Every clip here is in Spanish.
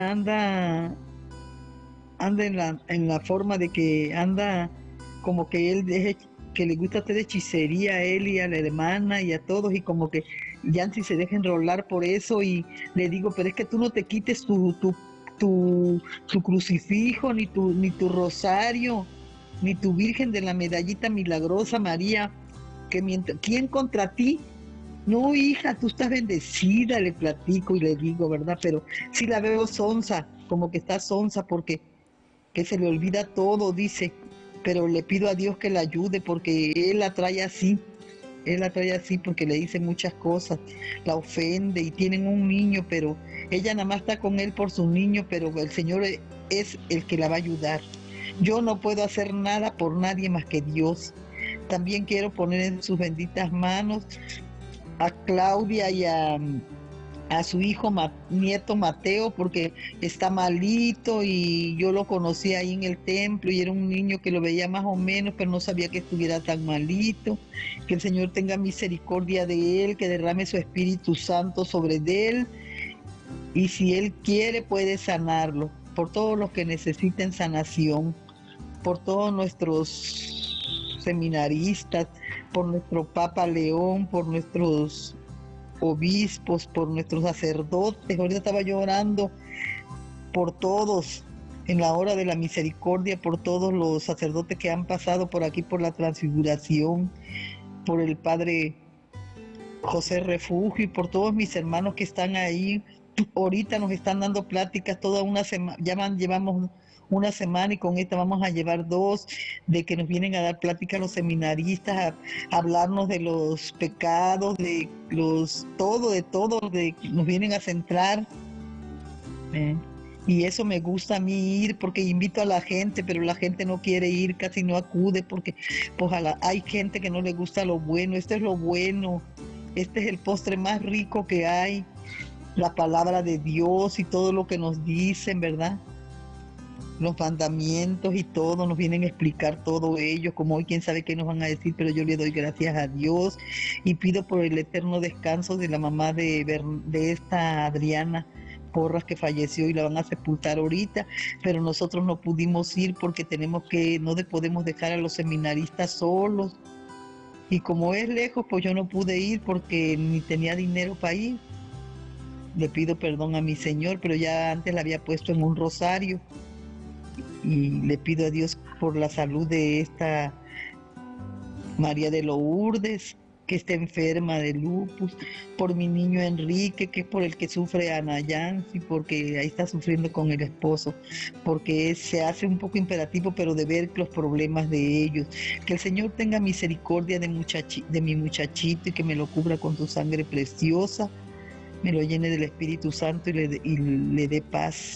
anda, anda en la forma de que anda como que él deje, que le gusta hacer hechicería a él y a la hermana y a todos, y como que Yancy se deja enrolar por eso, y le digo, pero es que tú no te quites tu crucifijo, ni tu rosario, ni tu Virgen de la Medallita Milagrosa María, que mientras, ¿quién contra ti? No, hija, tú estás bendecida, le platico y le digo, ¿verdad? Pero sí la veo sonsa, como que está sonsa porque que se le olvida todo, dice, pero le pido a Dios que la ayude porque él la trae así porque le dice muchas cosas, la ofende y tienen un niño, pero ella nada más está con él por su niño, pero el Señor es el que la va a ayudar. Yo no puedo hacer nada por nadie más que Dios. También quiero poner en sus benditas manos a Claudia a su hijo nieto Mateo, porque está malito y yo lo conocí ahí en el templo y era un niño que lo veía más o menos, pero no sabía que estuviera tan malito. Que el Señor tenga misericordia de él, que derrame su Espíritu Santo sobre él, y si él quiere puede sanarlo. Por todos los que necesiten sanación, por todos nuestros seminaristas, por nuestro Papa León, por nuestros obispos, por nuestros sacerdotes. Ahorita estaba yo orando por todos en la hora de la misericordia, por todos los sacerdotes que han pasado por aquí por la transfiguración, por el Padre José Refugio y por todos mis hermanos que están ahí. Ahorita nos están dando pláticas toda una semana, llevamos una semana y con esta vamos a llevar dos, de que nos vienen a dar pláticas los seminaristas, a hablarnos de los pecados, de todo, nos vienen a centrar. ¿Eh? Y eso me gusta a mí ir porque invito a la gente, pero la gente no quiere ir, casi no acude porque pues hay gente que no le gusta lo bueno. Esto es lo bueno, este es el postre más rico que hay, la palabra de Dios y todo lo que nos dicen, ¿verdad? Los mandamientos y todo, nos vienen a explicar todo ellos, como hoy quién sabe qué nos van a decir, pero yo le doy gracias a Dios y pido por el eterno descanso de la mamá de esta Adriana Porras, que falleció y la van a sepultar ahorita, pero nosotros no pudimos ir porque no podemos dejar a los seminaristas solos, y como es lejos, pues yo no pude ir porque ni tenía dinero para ir. Le pido perdón a mi Señor, pero ya antes la había puesto en un rosario, y le pido a Dios por la salud de esta María de Lourdes, que está enferma de lupus, por mi niño Enrique, que es por el que sufre Ana Yancy, porque ahí está sufriendo con el esposo, porque se hace un poco imperativo, pero de ver los problemas de ellos. Que el Señor tenga misericordia de mi muchachito y que me lo cubra con tu sangre preciosa, me lo llene del Espíritu Santo y le dé paz.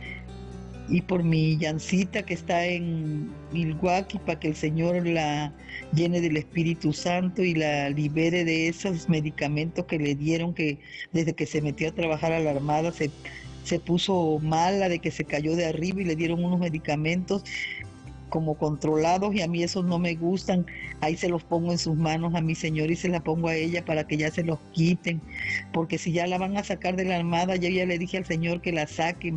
Y por mi Yancita que está en Milwaukee, para que el Señor la llene del Espíritu Santo y la libere de esos medicamentos que le dieron, que desde que se metió a trabajar a la Armada se puso mala, de que se cayó de arriba y le dieron unos medicamentos como controlados, y a mí esos no me gustan. Ahí se los pongo en sus manos a mi Señor y se la pongo a ella para que ya se los quiten, porque si ya la van a sacar de la Armada, yo ya le dije al Señor que la saquen,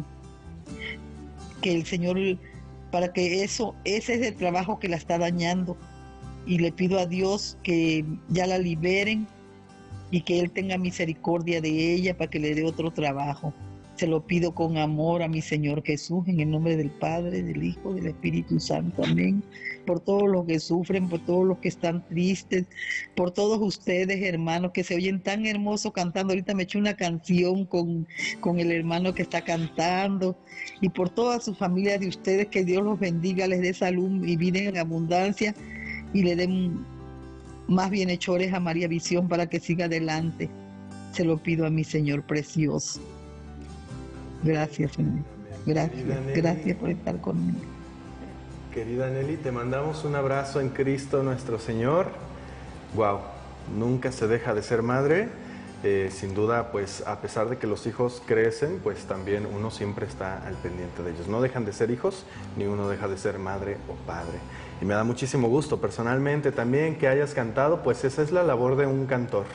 que el Señor, para que ese es el trabajo que la está dañando, y le pido a Dios que ya la liberen y que Él tenga misericordia de ella para que le dé otro trabajo. Se lo pido con amor a mi Señor Jesús, en el nombre del Padre, del Hijo, del Espíritu Santo. Amén. Por todos los que sufren, por todos los que están tristes, por todos ustedes, hermanos, que se oyen tan hermosos cantando. Ahorita me eché una canción con el hermano que está cantando, y por toda su familia de ustedes, que Dios los bendiga, les dé salud y vida en abundancia, y le den más bienhechores a María Visión para que siga adelante. Se lo pido a mi Señor precioso. Gracias, Señor. Gracias, gracias por estar conmigo. Querida Nelly, te mandamos un abrazo en Cristo nuestro Señor. Wow, nunca se deja de ser madre. Sin duda, pues a pesar de que los hijos crecen, pues también uno siempre está al pendiente de ellos. No dejan de ser hijos, ni uno deja de ser madre o padre. Y me da muchísimo gusto personalmente también que hayas cantado, pues esa es la labor de un cantor.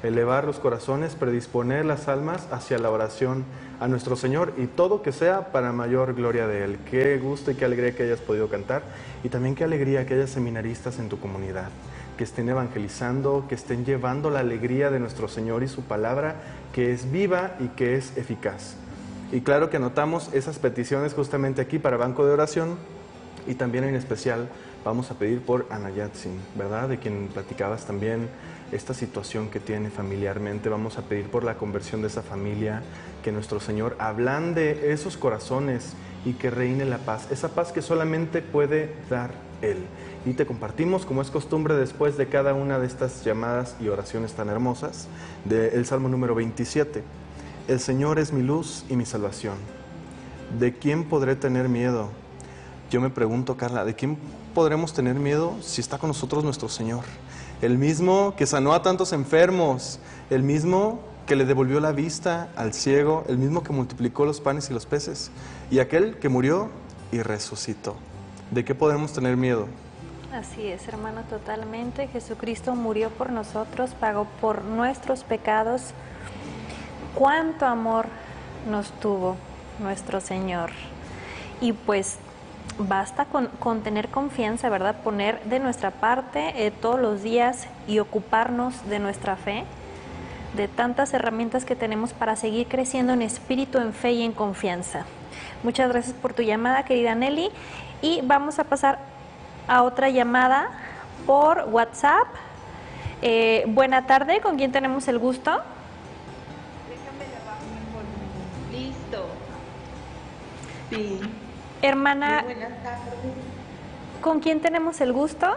elevar los corazones, predisponer las almas hacia la oración a nuestro Señor, y todo que sea para mayor gloria de Él. Qué gusto y qué alegría que hayas podido cantar, y también qué alegría que haya seminaristas en tu comunidad, que estén evangelizando, que estén llevando la alegría de nuestro Señor y su palabra, que es viva y que es eficaz. Y claro que anotamos esas peticiones justamente aquí para Banco de Oración, y también en especial vamos a pedir por Ana Yatsin, ¿verdad? De quien platicabas también esta situación que tiene familiarmente. Vamos a pedir por la conversión de esa familia, que nuestro Señor ablande esos corazones y que reine la paz, esa paz que solamente puede dar Él. Y te compartimos, como es costumbre, después de cada una de estas llamadas y oraciones tan hermosas, del Salmo número 27. El Señor es mi luz y mi salvación. ¿De quién podré tener miedo? Yo me pregunto, Carla, ¿de quién podremos tener miedo si está con nosotros nuestro Señor? El mismo que sanó a tantos enfermos, el mismo que le devolvió la vista al ciego, el mismo que multiplicó los panes y los peces, y aquel que murió y resucitó. ¿De qué podemos tener miedo? Así es, hermano, totalmente. Jesucristo murió por nosotros, pagó por nuestros pecados. Cuánto amor nos tuvo nuestro Señor. Y pues basta con tener confianza, ¿verdad? Poner de nuestra parte todos los días y ocuparnos de nuestra fe, de tantas herramientas que tenemos para seguir creciendo en espíritu, en fe y en confianza. Muchas gracias por tu llamada, querida Nelly. Y vamos a pasar a otra llamada por WhatsApp. Buena tarde, ¿con quién tenemos el gusto? Déjame le bajo el volumen. Listo. Sí. Hermana, Muy buenas tardes. ¿con quién tenemos el gusto?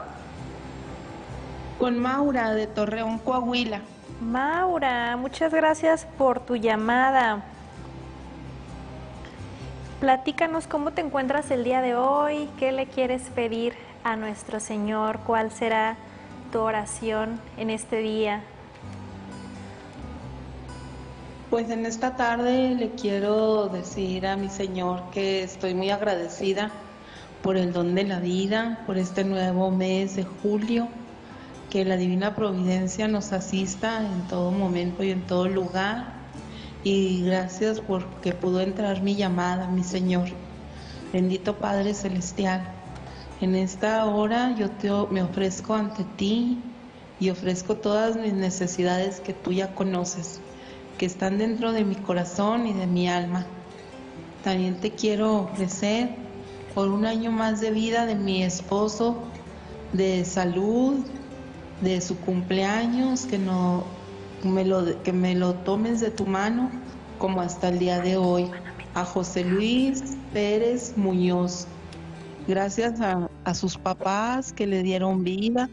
Con Maura de Torreón, Coahuila. Maura, muchas gracias por tu llamada. Platícanos cómo te encuentras el día de hoy, qué le quieres pedir a nuestro Señor, cuál será tu oración en este día. Pues en esta tarde le quiero decir a mi Señor que estoy muy agradecida por el don de la vida, por este nuevo mes de julio, que la Divina Providencia nos asista en todo momento y en todo lugar. Y gracias porque pudo entrar mi llamada, mi Señor. Bendito Padre Celestial, en esta hora me ofrezco ante ti y ofrezco todas mis necesidades que tú ya conoces, que están dentro de mi corazón y de mi alma. También te quiero ofrecer por un año más de vida de mi esposo, de salud, de su cumpleaños, que me lo tomes de tu mano, como hasta el día de hoy, a José Luis Pérez Muñoz. Gracias a sus papás que le dieron vida,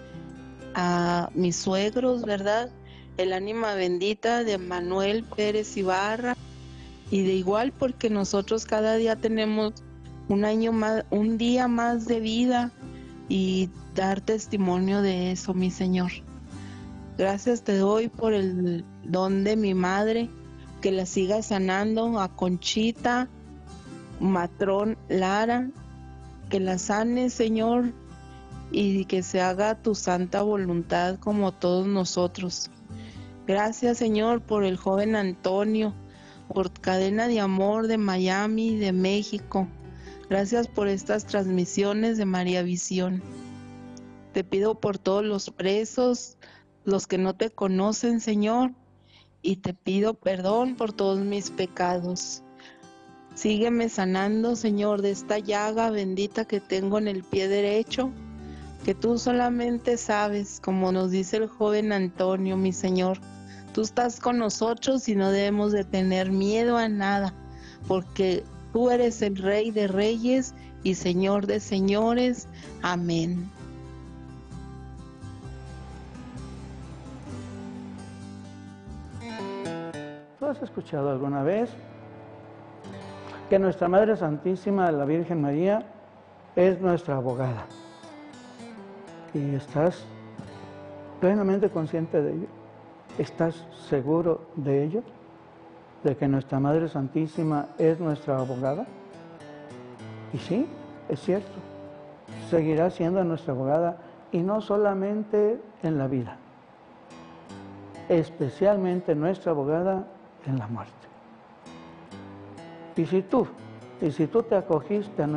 a mis suegros, ¿verdad? El ánima bendita de Manuel Pérez Ibarra, y de igual porque nosotros cada día tenemos un año más, un día más de vida, y dar testimonio de eso, mi Señor. Gracias te doy por el don de mi madre, que la siga sanando, a Conchita Matrón Lara, que la sane, Señor, y que se haga tu santa voluntad como todos nosotros. Gracias, Señor, por el joven Antonio, por Cadena de Amor de Miami, de México. Gracias por estas transmisiones de María Visión. Te pido por todos los presos, los que no te conocen, Señor, y te pido perdón por todos mis pecados. Sígueme sanando, Señor, de esta llaga bendita que tengo en el pie derecho, que tú solamente sabes, como nos dice el joven Antonio, mi Señor. Tú estás con nosotros y no debemos de tener miedo a nada, porque tú eres el Rey de Reyes y Señor de Señores. Amén. ¿Tú has escuchado alguna vez que nuestra Madre Santísima, la Virgen María, es nuestra abogada? ¿Y estás plenamente consciente de ello? ¿Estás seguro de ello? ¿De que nuestra Madre Santísima es nuestra abogada? Y sí, es cierto, seguirá siendo nuestra abogada, y no solamente en la vida. especialmente nuestra abogada en la muerte. Y si tú te acogiste a